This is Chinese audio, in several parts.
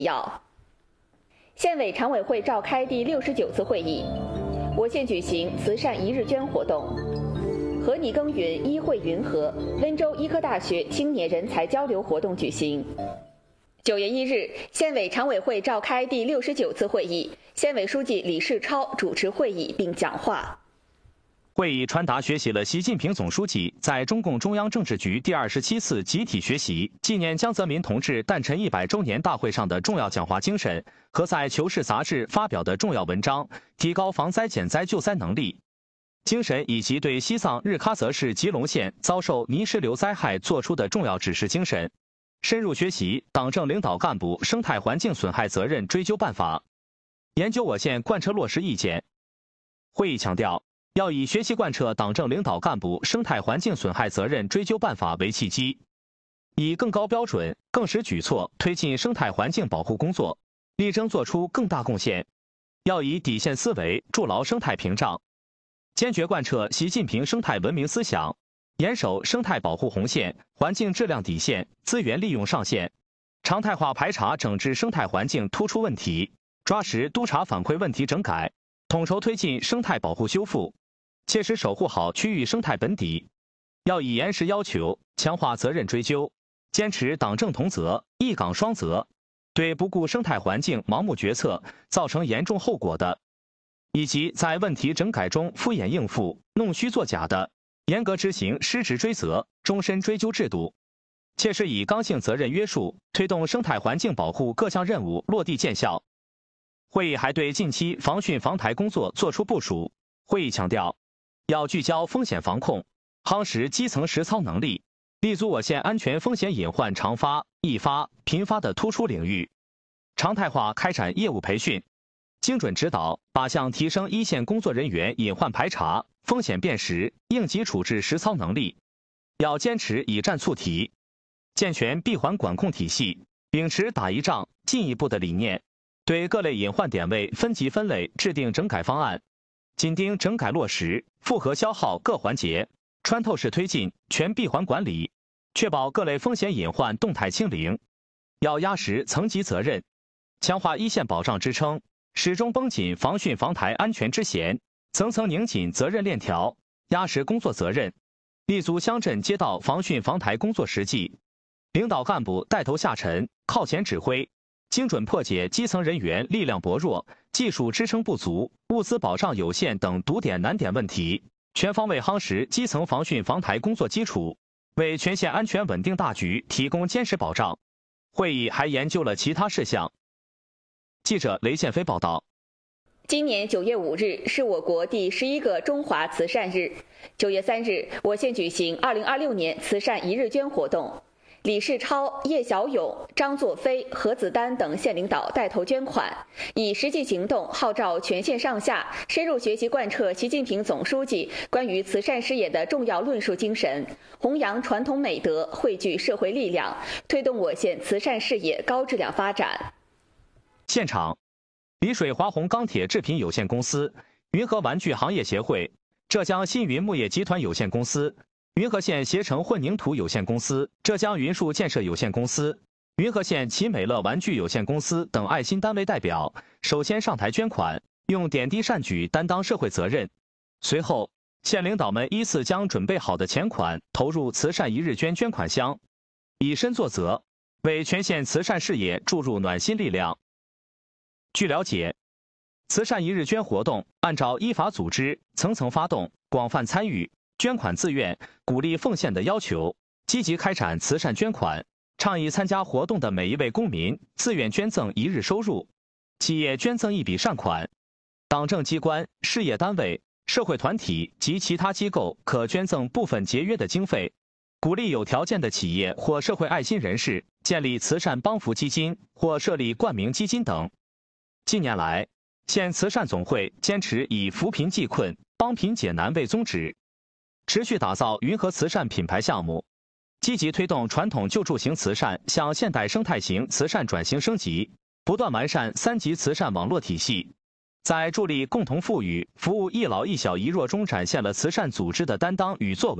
要。县委常委会召开第69次会议，我县举行慈善一日捐活动。和你耕耘医惠云和温州医科大学青年人才交流活动举行。9月1日，县委常委会召开第69次会议，县委书记李世超主持会议并讲话。 会议传达学习了习近平总书记在中共中央政治局第27次集体学习纪念江泽民同志诞辰100周年大会上的重要讲话精神和在《求是》杂志发表的重要文章，提高防灾减灾救灾能力精神，以及对西藏日喀则市吉隆县遭受泥石流灾害作出的重要指示精神，深入学习党政领导干部生态环境损害责任追究办法，研究我县贯彻落实意见。会议强调，要以学习贯彻党政领导干部生态环境损害责任追究办法为契机，以更高标准、更实举措推进生态环境保护工作，力争做出更大贡献。要以底线思维筑牢生态屏障，坚决贯彻习近平生态文明思想，严守生态保护红线、环境质量底线、资源利用上限，常态化排查整治生态环境突出问题，抓实督查反馈问题整改，统筹推进生态保护修复，切实守护好区域生态本底。要以严实要求强化责任追究，坚持党政同责、一岗双责，对不顾生态环境盲目决策造成严重后果的，以及在问题整改中敷衍应付、弄虚作假的，严格执行失职追责、终身追究制度，切实以刚性责任约束推动生态环境保护各项任务落地见效。会议还对近期防汛防台工作作出部署。会议强调，要聚焦风险防控，夯实基层实操能力，立足我县安全风险隐患常发、易发、频发的突出领域，常态化开展业务培训，精准指导靶向提升一线工作人员隐患排查、风险辨识、应急处置实操能力。要坚持以战促提，健全闭环管控体系，秉持打一仗进一步的理念，对各类隐患点位分级分类制定整改方案，紧盯整改落实、负荷消耗各环节，穿透式推进全闭环管理，确保各类风险隐患动态清零。要压实层级责任，强化一线保障支撑，始终绷紧防汛防台安全支弦，层层拧紧责任链条，压实工作责任，立足乡镇街道防汛防台工作实际，领导干部带头下沉，靠前指挥，精准破解基层人员力量薄弱、技术支撑不足、物资保障有限等堵点难点问题，全方位夯实基层防汛防台工作基础，为全县安全稳定大局提供坚实保障。会议还研究了其他事项。记者雷建飞报道。 今年9月5日是我国第11个中华慈善日。9月3日，我县举行2026年慈善一日捐活动。李世超、叶小勇、张作飞、何子丹等县领导带头捐款，以实际行动号召全县上下深入学习贯彻习近平总书记关于慈善事业的重要论述精神，弘扬传统美德，汇聚社会力量，推动我县慈善事业高质量发展。 现场，丽水华虹钢铁制品有限公司、云和玩具行业协会、浙江新云木业集团有限公司、云和县携程混凝土有限公司、浙江云树建设有限公司、云和县奇美乐玩具有限公司等爱心单位代表首先上台捐款，用点滴善举担当社会责任。随后，县领导们依次将准备好的钱款投入慈善一日捐款箱，以身作则，为全县慈善事业注入暖心力量。据了解，慈善一日捐活动按照依法组织、层层发动、广泛参与、捐款自愿、鼓励奉献的要求，积极开展慈善捐款，倡议参加活动的每一位公民自愿捐赠一日收入，企业捐赠一笔善款，党政机关、事业单位、社会团体及其他机构可捐赠部分节约的经费，鼓励有条件的企业或社会爱心人士建立慈善帮扶基金或设立冠名基金等。近年来，县慈善总会坚持以扶贫济困、帮贫解难为宗旨，持续打造云和慈善品牌项目，积极推动传统救助型慈善向现代生态型慈善转型升级，不断完善3级慈善网络体系，在助力共同富裕、服务一老一小一弱中展现了慈善组织的担当与作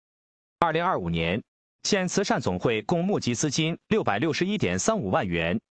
为。2025年，县慈善总会共募集资金661.35万元，